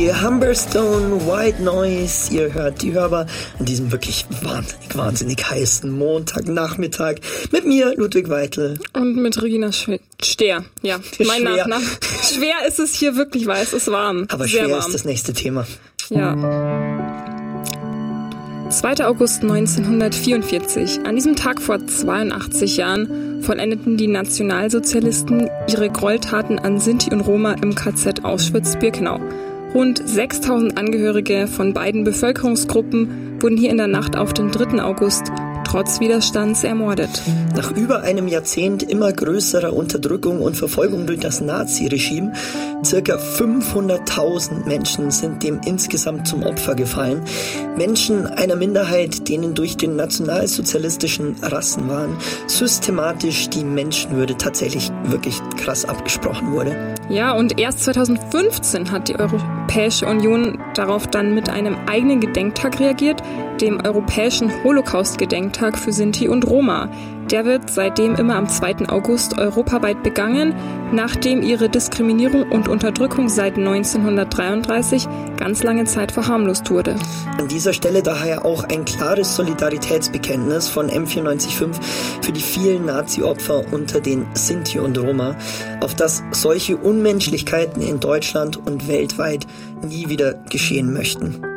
Cherry, Humberstone, White Noise. Ihr hört die Hörbar an diesem wirklich wahnsinnig heißen Montagnachmittag mit mir, Ludwig Weitel. Und mit Regina Stehr. Ja, mein Nachname. Schwer ist es hier wirklich, weil es ist warm. Aber sehr schwer warm. Ist das nächste Thema. Ja. 2. August 1944. An diesem Tag vor 82 Jahren vollendeten die Nationalsozialisten ihre Gräueltaten an Sinti und Roma im KZ Auschwitz-Birkenau. Rund 6.000 Angehörige von beiden Bevölkerungsgruppen wurden hier in der Nacht auf den 3. August trotz Widerstands ermordet. Nach über einem Jahrzehnt immer größerer Unterdrückung und Verfolgung durch das Naziregime, circa 500.000 Menschen sind dem insgesamt zum Opfer gefallen. Menschen einer Minderheit, denen durch den nationalsozialistischen Rassenwahn systematisch die Menschenwürde tatsächlich wirklich krass abgesprochen wurde. Ja, und erst 2015 hat die Europäische Union darauf dann mit einem eigenen Gedenktag reagiert, dem Europäischen Holocaust-Gedenktag für Sinti und Roma. Der wird seitdem immer am 2. August europaweit begangen, nachdem ihre Diskriminierung und Unterdrückung seit 1933 ganz lange Zeit verharmlost wurde. An dieser Stelle daher auch ein klares Solidaritätsbekenntnis von M945 für die vielen Nazi-Opfer unter den Sinti und Roma, auf dass solche Unmenschlichkeiten in Deutschland und weltweit nie wieder geschehen möchten.